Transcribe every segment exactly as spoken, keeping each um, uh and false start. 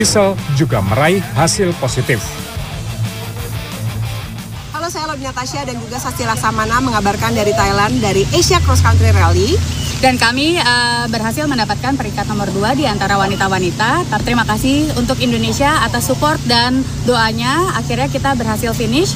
Diesel juga meraih hasil positif. Halo, saya Lobby Natasha dan juga Sasti Laksamana mengabarkan dari Thailand dari Asia Cross Country Rally. Dan kami uh, berhasil mendapatkan peringkat nomor dua di antara wanita-wanita. Terima kasih untuk Indonesia atas support dan doanya. Akhirnya kita berhasil finish.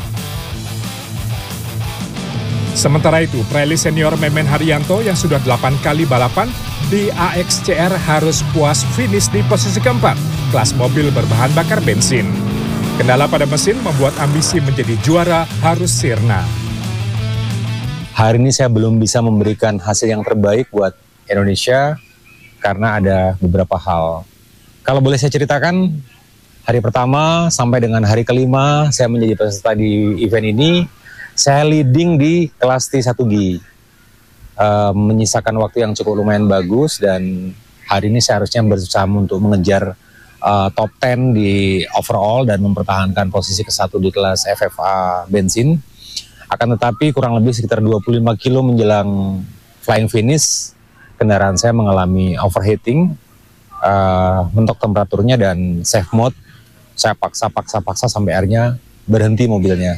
Sementara itu, Preli senior Memen Haryanto yang sudah delapan kali balapan di A X C R harus puas finish di posisi keempat, kelas mobil berbahan bakar bensin. Kendala pada mesin membuat ambisi menjadi juara harus sirna. Hari ini saya belum bisa memberikan hasil yang terbaik buat Indonesia karena ada beberapa hal. Kalau boleh saya ceritakan, hari pertama sampai dengan hari kelima saya menjadi peserta di event ini, saya leading di kelas T satu G. Uh, menyisakan waktu yang cukup lumayan bagus dan hari ini saya harusnya berusaha untuk mengejar uh, top sepuluh di overall dan mempertahankan posisi ke satu di kelas F F A bensin. Akan tetapi kurang lebih sekitar dua puluh lima kilo menjelang flying finish, kendaraan saya mengalami overheating, uh, mentok temperaturnya dan safe mode. Saya paksa-paksa-paksa sampai akhirnya berhenti mobilnya.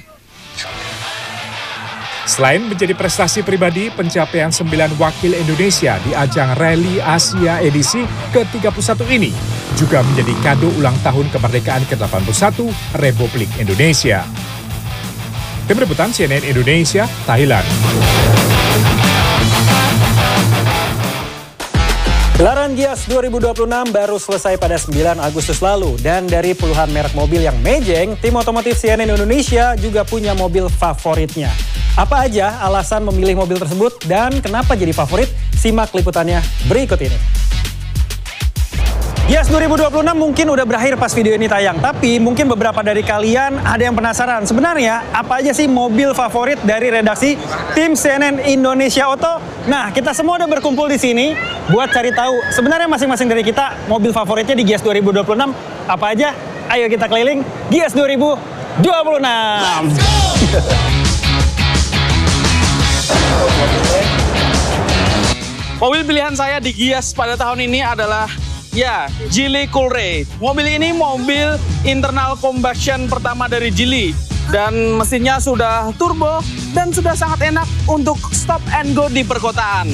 Selain menjadi prestasi pribadi, pencapaian sembilan wakil Indonesia di ajang Rally Asia edisi ke tiga puluh satu ini juga menjadi kado ulang tahun kemerdekaan ke delapan puluh satu Republik Indonesia. Tim Liputan C N N Indonesia, Thailand. Gelaran Gias dua ribu dua puluh enam baru selesai pada sembilan Agustus lalu. Dan dari puluhan merek mobil yang mejeng, tim otomotif C N N Indonesia juga punya mobil favoritnya. Apa aja alasan memilih mobil tersebut dan kenapa jadi favorit? Simak liputannya berikut ini. Gias dua ribu dua puluh enam mungkin udah berakhir pas video ini tayang, tapi mungkin beberapa dari kalian ada yang penasaran. Sebenarnya apa aja sih mobil favorit dari redaksi tim C N N Indonesia Auto? Nah, kita semua udah berkumpul di sini buat cari tahu sebenarnya masing-masing dari kita mobil favoritnya di Gias dua ribu dua puluh enam apa aja? Ayo kita keliling Gias dua ribu dua puluh enam. Mobil pilihan saya di Gias pada tahun ini adalah ya, Geely Coolray. Mobil ini mobil internal combustion pertama dari Geely dan mesinnya sudah turbo dan sudah sangat enak untuk stop and go di perkotaan.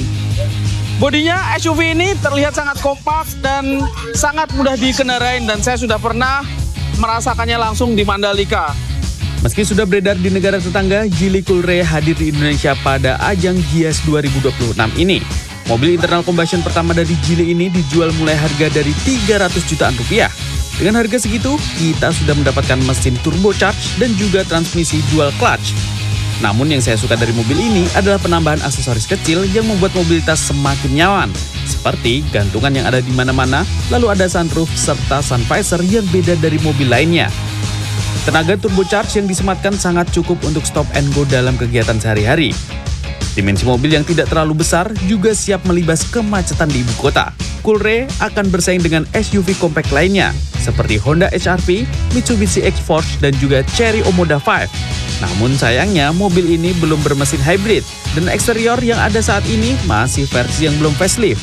Bodinya S U V ini terlihat sangat kompak dan sangat mudah dikendarai dan saya sudah pernah merasakannya langsung di Mandalika. Meski sudah beredar di negara tetangga, Geely Coolray hadir di Indonesia pada ajang Gias dua ribu dua puluh enam ini. Mobil internal combustion pertama dari Geely ini dijual mulai harga dari tiga ratus jutaan rupiah. Dengan harga segitu, kita sudah mendapatkan mesin turbocharge dan juga transmisi dual clutch. Namun yang saya suka dari mobil ini adalah penambahan aksesoris kecil yang membuat mobilitas semakin nyaman. Seperti gantungan yang ada di mana-mana, lalu ada sunroof serta sun visor yang beda dari mobil lainnya. Tenaga turbocharge yang disematkan sangat cukup untuk stop and go dalam kegiatan sehari-hari. Dimensi mobil yang tidak terlalu besar juga siap melibas kemacetan di ibu kota. Coolray akan bersaing dengan S U V compact lainnya, seperti Honda H R V, Mitsubishi X-Force, dan juga Chery Omoda lima. Namun sayangnya mobil ini belum bermesin hybrid, dan eksterior yang ada saat ini masih versi yang belum facelift.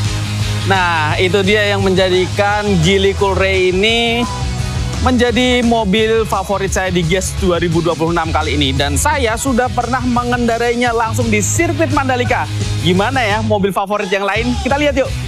Nah, itu dia yang menjadikan Geely Coolray ini menjadi mobil favorit saya di Gias dua ribu dua puluh enam kali ini. Dan saya sudah pernah mengendarainya langsung di sirkuit Mandalika. Gimana ya mobil favorit yang lain? Kita lihat yuk.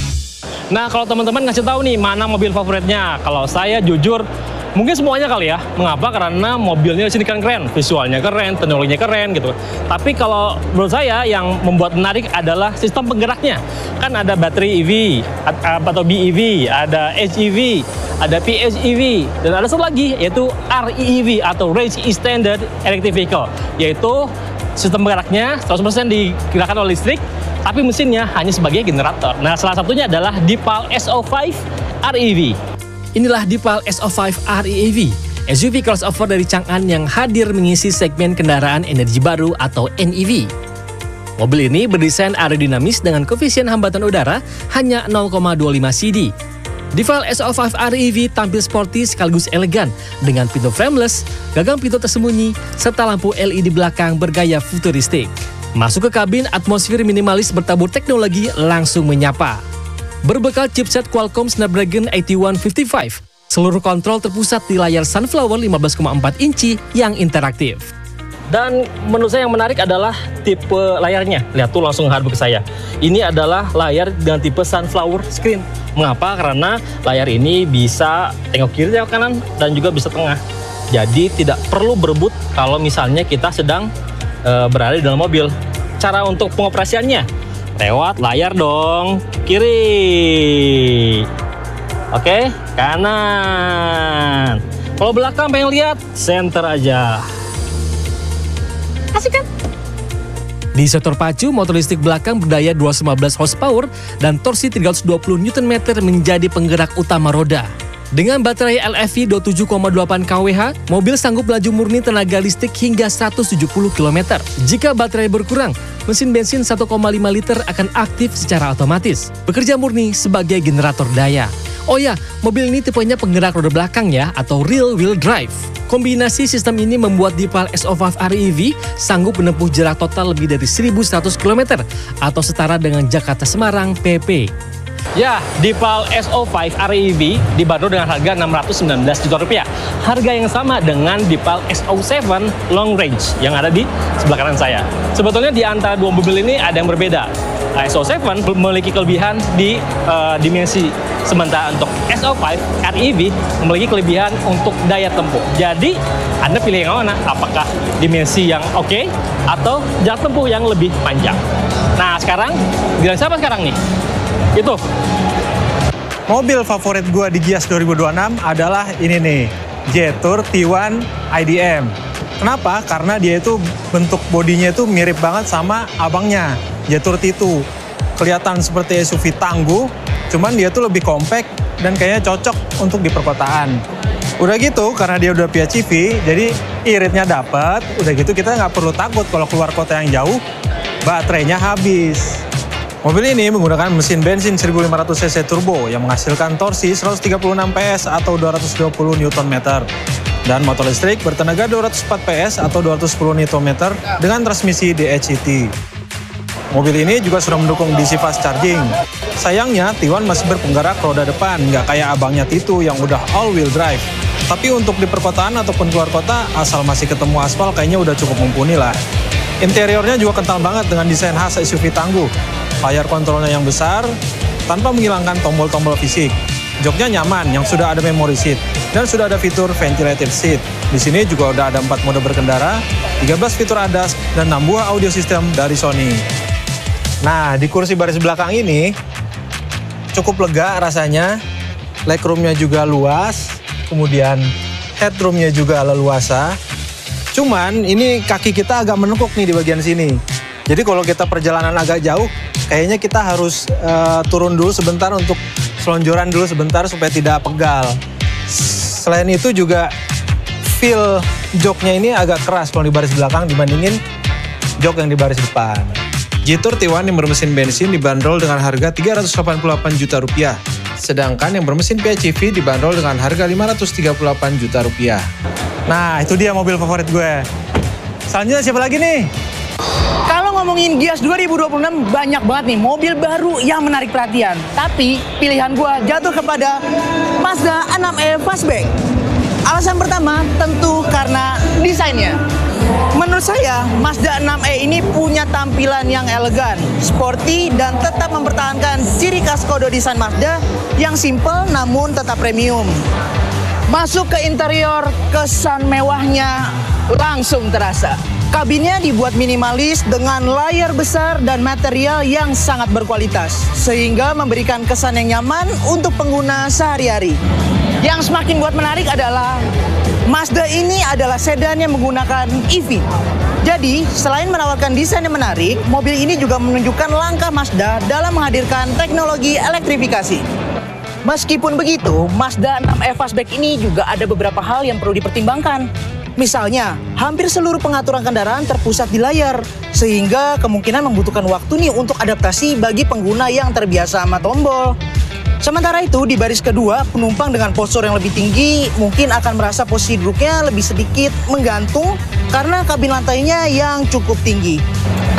Nah, kalau teman-teman ngasih tahu nih mana mobil favoritnya. Kalau saya jujur, mungkin semuanya kali ya. Mengapa? Karena mobilnya di sini kan keren, visualnya keren, teknologinya keren gitu. Tapi kalau menurut saya yang membuat menarik adalah sistem penggeraknya. Kan ada baterai E V, atau B E V, ada H E V, ada P H E V, dan ada satu lagi yaitu R E E V atau Range Extended Electric Vehicle, yaitu sistem penggeraknya seratus persen digerakkan oleh listrik, tapi mesinnya hanya sebagai generator. Nah, salah satunya adalah Deepal S O lima R E E V. Inilah Deepal S O lima R E E V, S U V crossover dari Chang'an yang hadir mengisi segmen kendaraan energi baru atau N E V. Mobil ini berdesain aerodinamis dengan koefisien hambatan udara hanya nol koma dua lima C D. Deepal S O lima R E E V tampil sporty sekaligus elegan dengan pintu frameless, gagang pintu tersembunyi, serta lampu L E D belakang bergaya futuristik. Masuk ke kabin, atmosfer minimalis bertabur teknologi langsung menyapa. Berbekal chipset Qualcomm Snapdragon delapan ribu seratus lima puluh lima, seluruh kontrol terpusat di layar Sunflower lima belas koma empat inci yang interaktif. Dan menurut saya yang menarik adalah tipe layarnya. Lihat tuh langsung hadap ke saya. Ini adalah layar dengan tipe Sunflower screen. Mengapa? Karena layar ini bisa tengok kiri, tengok kanan, dan juga bisa tengah. Jadi tidak perlu berebut kalau misalnya kita sedang e, berada di dalam mobil. Cara untuk pengoperasiannya lewat layar dong, kiri. Oke, kanan. Kalau belakang pengen lihat, center aja. Asik kan? Di sektor pacu, motor listrik belakang berdaya dua ratus lima belas horsepower dan torsi tiga ratus dua puluh newton meter menjadi penggerak utama roda. Dengan baterai L F V dua puluh tujuh koma delapan kilowatt, mobil sanggup melaju murni tenaga listrik hingga seratus tujuh puluh kilometer. Jika baterai berkurang, mesin bensin satu koma lima liter akan aktif secara otomatis, bekerja murni sebagai generator daya. Oh ya, mobil ini tipenya penggerak roda belakang ya, atau rear wheel drive. Kombinasi sistem ini membuat Dipal S O lima R E V sanggup menempuh jarak total lebih dari seribu seratus kilometer atau setara dengan Jakarta-Semarang P P. Ya, Dipal S O lima R E V dibanderol dengan harga enam ratus sembilan belas juta rupiah. Harga yang sama dengan Dipal S O tujuh Long Range yang ada di sebelah kanan saya. Sebetulnya di antara dua mobil ini ada yang berbeda. S O tujuh memiliki kelebihan di uh, dimensi, sementara untuk S O lima R E V memiliki kelebihan untuk daya tempuh. Jadi, Anda pilih yang mana? Apakah dimensi yang oke okay, atau jarak tempuh yang lebih panjang? Nah, sekarang, giliran siapa sekarang nih? Itu. Mobil favorit gue di Gias dua ribu dua puluh enam adalah ini nih, Jetour T satu I D M. Kenapa? Karena dia itu bentuk bodinya itu mirip banget sama abangnya, Jetour T dua. Kelihatan seperti S U V tangguh, cuman dia tuh lebih kompak dan kayaknya cocok untuk di perkotaan. Udah gitu, karena dia udah P H E V, jadi iritnya dapet. Udah gitu kita nggak perlu takut kalau keluar kota yang jauh, baterainya habis. Mobil ini menggunakan mesin bensin seribu lima ratus cc turbo yang menghasilkan torsi seratus tiga puluh enam P S atau dua ratus dua puluh newton meter. Dan motor listrik bertenaga dua ratus empat P S atau dua ratus sepuluh newton meter dengan transmisi D H E T. Mobil ini juga sudah mendukung D C fast charging. Sayangnya T satu masih berpenggerak roda depan, nggak kayak abangnya T dua yang udah all-wheel drive. Tapi untuk di perkotaan ataupun keluar kota, asal masih ketemu aspal kayaknya udah cukup mumpuni lah. Interiornya juga kental banget dengan desain khas S U V tangguh. Layar kontrolnya yang besar, tanpa menghilangkan tombol-tombol fisik. Joknya nyaman, yang sudah ada memory seat, dan sudah ada fitur ventilated seat. Di sini juga udah ada empat mode berkendara, tiga belas fitur A D A S, dan enam buah audio system dari Sony. Nah, di kursi baris belakang ini, cukup lega rasanya. Legroomnya juga luas, kemudian headroomnya juga leluasa. Cuman, ini kaki kita agak menekuk nih di bagian sini. Jadi kalau kita perjalanan agak jauh, kayaknya kita harus uh, turun dulu sebentar untuk selonjoran dulu sebentar supaya tidak pegal. Selain itu juga feel joknya ini agak keras kalau di baris belakang dibandingin jok yang di baris depan. Jetour T satu yang bermesin bensin dibanderol dengan harga tiga ratus delapan puluh delapan juta rupiah. Sedangkan yang bermesin P H E V dibanderol dengan harga lima ratus tiga puluh delapan juta rupiah. Nah, itu dia mobil favorit gue. Selanjutnya siapa lagi nih? Kalau ngomongin Gias dua ribu dua puluh enam banyak banget nih mobil baru yang menarik perhatian. Tapi pilihan gua jatuh kepada Mazda enam E Fastback. Alasan pertama tentu karena desainnya. Menurut saya Mazda enam E ini punya tampilan yang elegan, sporty, dan tetap mempertahankan ciri khas kode desain Mazda yang simple namun tetap premium. Masuk ke interior, kesan mewahnya langsung terasa. Kabinnya dibuat minimalis dengan layar besar dan material yang sangat berkualitas, sehingga memberikan kesan yang nyaman untuk pengguna sehari-hari. Yang semakin buat menarik adalah Mazda ini adalah sedan yang menggunakan E V. Jadi, selain menawarkan desain yang menarik, mobil ini juga menunjukkan langkah Mazda dalam menghadirkan teknologi elektrifikasi. Meskipun begitu, Mazda enam E Fastback ini juga ada beberapa hal yang perlu dipertimbangkan. Misalnya, hampir seluruh pengaturan kendaraan terpusat di layar, sehingga kemungkinan membutuhkan waktu nih untuk adaptasi bagi pengguna yang terbiasa sama tombol. Sementara itu, di baris kedua, penumpang dengan postur yang lebih tinggi mungkin akan merasa posisi duduknya lebih sedikit menggantung karena kabin lantainya yang cukup tinggi.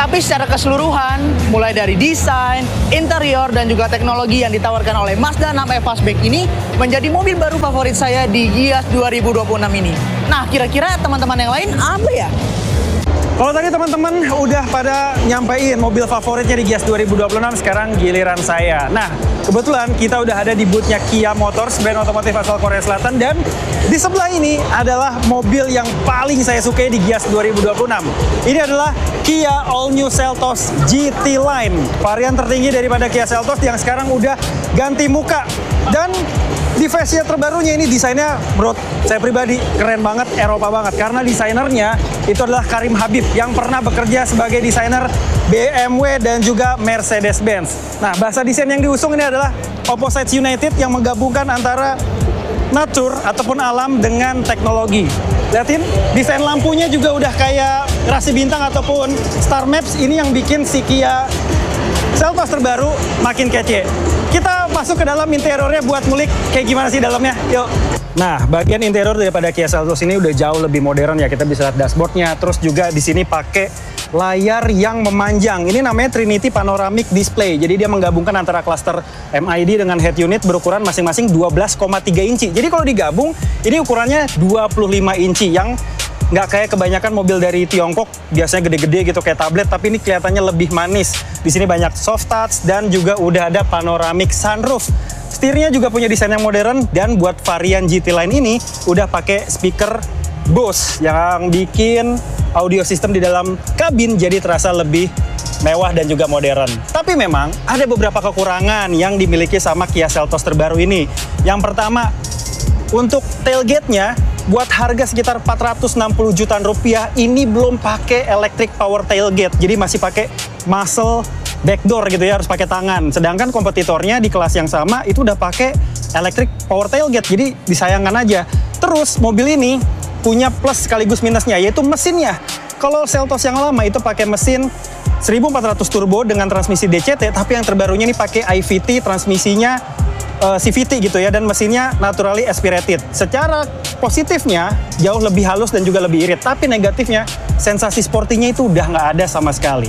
Tapi secara keseluruhan, mulai dari desain, interior, dan juga teknologi yang ditawarkan oleh Mazda enam E Fastback ini menjadi mobil baru favorit saya di Gias dua ribu dua puluh enam ini. Nah, kira-kira teman-teman yang lain apa ya? Kalau tadi teman-teman udah pada nyampein mobil favoritnya di Gias dua ribu dua puluh enam, sekarang giliran saya. Nah, kebetulan kita udah ada di booth-nya Kia Motors, brand otomotif asal Korea Selatan, dan di sebelah ini adalah mobil yang paling saya sukai di Gias dua ribu dua puluh enam. Ini adalah Kia All New Seltos G T Line, varian tertinggi daripada Kia Seltos yang sekarang udah ganti muka. Dan di versi terbarunya ini desainnya, bro, saya pribadi keren banget, Eropa banget. Karena desainernya itu adalah Karim Habib yang pernah bekerja sebagai desainer B M W dan juga Mercedes-Benz. Nah, bahasa desain yang diusung ini adalah Opposites United yang menggabungkan antara nature ataupun alam dengan teknologi. Lihatin, desain lampunya juga udah kayak rasi bintang ataupun star maps. Ini yang bikin si Kia Seltos terbaru makin kece. Kita masuk ke dalam interiornya buat ngulik kayak gimana sih dalamnya. Yuk. Nah, bagian interior daripada Kia Seltos ini udah jauh lebih modern ya. Kita bisa lihat dashboardnya. Terus juga di sini pakai layar yang memanjang. Ini namanya Trinity Panoramic Display. Jadi dia menggabungkan antara cluster M I D dengan head unit berukuran masing-masing dua belas koma tiga inci. Jadi kalau digabung, ini ukurannya dua puluh lima inci yang nggak kayak kebanyakan mobil dari Tiongkok, biasanya gede-gede gitu kayak tablet, tapi ini kelihatannya lebih manis. Di sini banyak soft touch dan juga udah ada panoramic sunroof. Setirnya juga punya desain yang modern, dan buat varian G T Line ini udah pakai speaker Bose yang bikin audio system di dalam kabin jadi terasa lebih mewah dan juga modern. Tapi memang ada beberapa kekurangan yang dimiliki sama Kia Seltos terbaru ini. Yang pertama, untuk tailgate-nya, buat harga sekitar empat ratus enam puluh jutaan rupiah, ini belum pakai electric power tailgate. Jadi masih pakai muscle backdoor gitu ya, harus pakai tangan. Sedangkan kompetitornya di kelas yang sama itu udah pakai electric power tailgate. Jadi disayangkan aja. Terus mobil ini punya plus sekaligus minusnya, yaitu mesinnya. Kalau Seltos yang lama itu pakai mesin seribu empat ratus turbo dengan transmisi D C T, tapi yang terbarunya ini pakai I V T, transmisinya uh, C V T gitu ya, dan mesinnya naturally aspirated. Secara positifnya jauh lebih halus dan juga lebih irit, tapi negatifnya sensasi sportinya itu udah nggak ada sama sekali.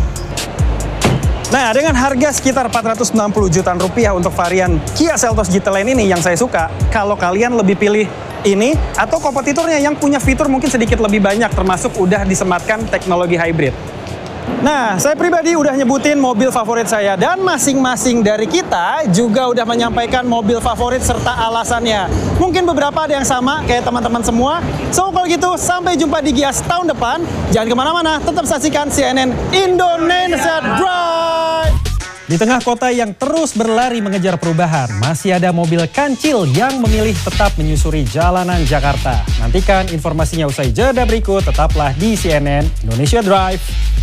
Nah, dengan harga sekitar empat ratus enam puluh jutaan rupiah untuk varian Kia Seltos G T Line ini yang saya suka, kalau kalian lebih pilih ini atau kompetitornya yang punya fitur mungkin sedikit lebih banyak, termasuk udah disematkan teknologi hybrid. Nah, saya pribadi udah nyebutin mobil favorit saya, dan masing-masing dari kita juga udah menyampaikan mobil favorit serta alasannya. Mungkin beberapa ada yang sama kayak teman-teman semua. So, kalau gitu sampai jumpa di Gias tahun depan. Jangan kemana-mana, tetap saksikan C N N Indonesia Drive. Di tengah kota yang terus berlari mengejar perubahan, masih ada mobil kancil yang memilih tetap menyusuri jalanan Jakarta. Nantikan informasinya usai jeda berikut, tetaplah di C N N Indonesia Drive.